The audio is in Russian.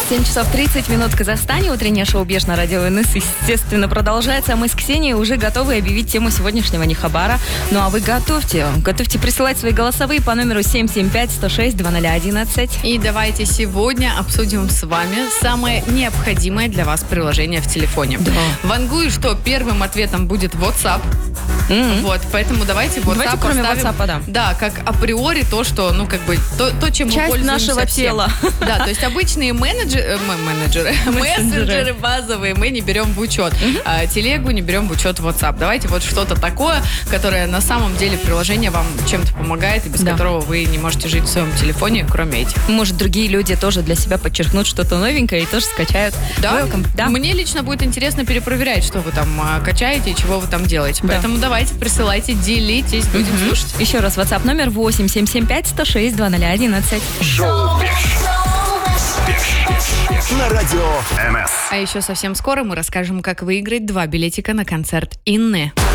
7 часов 30 минут в Казахстане. Утреннее шоу «Беш» на радио НС, естественно, продолжается. А мы с Ксенией уже готовы объявить тему сегодняшнего Нехабара. Ну а вы готовьте присылать свои голосовые по номеру 775-106-2011. И давайте сегодня обсудим с вами самое необходимое для вас приложение в телефоне. Да. Вангую, что первым ответом будет WhatsApp. Вот, поэтому давайте WhatsApp Давайте кроме поставим, WhatsApp, да. Да, как априори то, что, то, чем Часть мы пользуемся нашего всем. тела. Да, то есть обычные мессенджеры базовые мы не берем в учет. Телегу не берем в учет WhatsApp. Давайте вот что-то такое, которое на самом деле приложение вам чем-то помогает, и без которого вы не можете жить в своем телефоне, кроме этих. Может, другие люди тоже для себя подчеркнут что-то новенькое и тоже скачают. Да? Welcome. Да. Мне лично будет интересно перепроверять, что вы там качаете и чего вы там делаете. Да. Поэтому давайте, присылайте, делитесь, будем слушать. Еще раз, WhatsApp номер 8-775-106-2011. Шоу «Беш» на радио НС. А еще совсем скоро мы расскажем, как выиграть 2 билетика на концерт Инны.